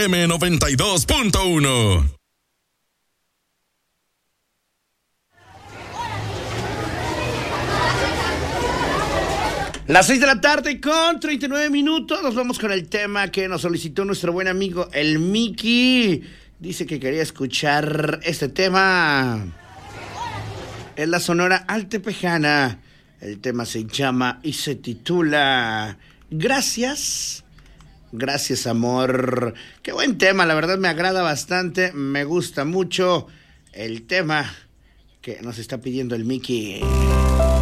FM 92.1. Las 6 de la tarde con 39 minutos. Nos vamos con el tema que nos solicitó nuestro buen amigo el Miki. Dice que quería escuchar este tema. Es la Sonora Altepejana. El tema se llama y se titula Gracias. Gracias, amor. Qué buen tema, la verdad me agrada bastante. Me gusta mucho el tema que nos está pidiendo el Miki.